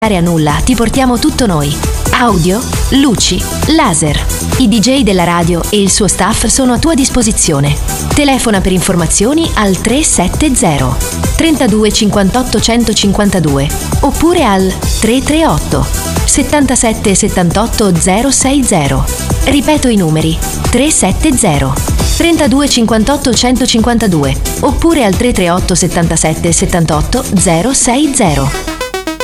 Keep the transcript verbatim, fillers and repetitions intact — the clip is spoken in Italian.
a nulla, ti portiamo tutto noi. Audio, luci, laser. I D J della radio e il suo staff sono a tua disposizione. Telefona per informazioni al tre sette zero trentadue cinquantotto centocinquantadue oppure al tre tre otto settantasette settantotto zero sei zero. Ripeto i numeri: tre sette zero trentadue cinquantotto centocinquantadue oppure al tre tre otto settantasette settantotto zero sei zero.